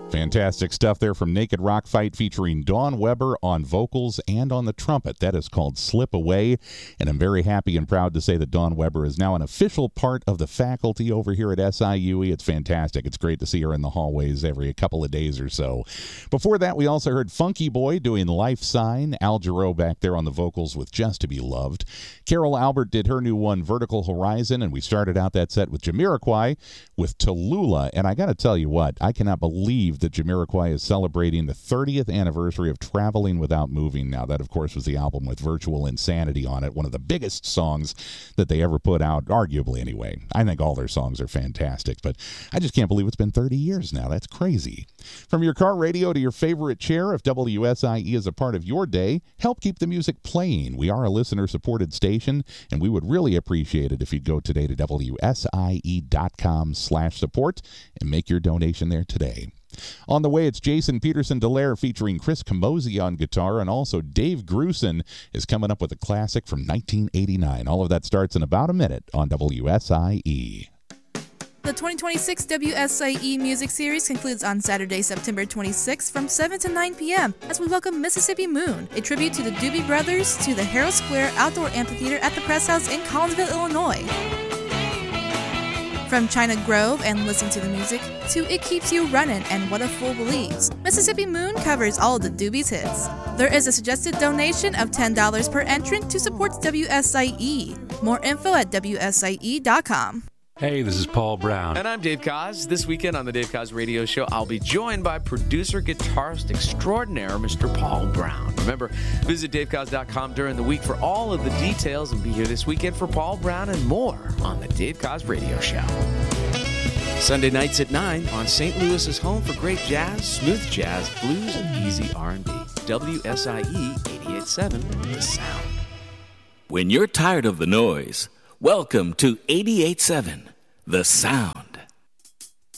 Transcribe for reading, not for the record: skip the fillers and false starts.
Fantastic stuff there from Naked Rock Fight featuring Dawn Weber on vocals and on the trumpet. That is called Slip Away, and I'm very happy and proud to say that Dawn Weber is now an official part of the faculty over here at SIUE. It's fantastic. It's great to see her in the hallways every couple of days or so. Before that, we also heard Funky Boy doing Life Sign, Al Jarreau back there on the vocals with Just to Be Loved. Carol Albert did her new one, Vertical Horizon, and we started out that set with Jamiroquai with Tallulah. And I got to tell you what, I cannot believe that Jamiroquai is celebrating the 30th anniversary of Traveling Without Moving now. That, of course, was the album with Virtual Insanity on it, one of the biggest songs that they ever put out, arguably anyway. I think all their songs are fantastic, but I just can't believe it's been 30 years now. That's crazy. From your car radio to your favorite chair, if WSIE is a part of your day, help keep the music playing. We are a listener-supported station, and we would really appreciate it if you'd go today to WSIE.com/support and make your donation there today. On the way, it's Jason Peterson-Delaire featuring Chris Camozzi on guitar, and also Dave Grusin is coming up with a classic from 1989. All of that starts in about a minute on WSIE. The 2026 WSIE Music Series concludes on Saturday, September 26th from 7 to 9 p.m. as we welcome Mississippi Moon, a tribute to the Doobie Brothers, to the Harold Square Outdoor Amphitheater at the Press House in Collinsville, Illinois. From China Grove and Listen to the Music to It Keeps You Runnin' and What a Fool Believes, Mississippi Moon covers all of the Doobies hits. There is a suggested donation of $10 per entrant to support WSIE. More info at WSIE.com. Hey, this is Paul Brown. And I'm Dave Koz. This weekend on the Dave Koz Radio Show, I'll be joined by producer, guitarist extraordinaire, Mr. Paul Brown. Remember, visit DaveKoz.com during the week for all of the details and be here this weekend for Paul Brown and more on the Dave Koz Radio Show. Sunday nights at 9 on St. Louis's home for great jazz, smooth jazz, blues, and easy R&B. WSIE 88.7, The Sound. When you're tired of the noise, welcome to 88.7, The Sound.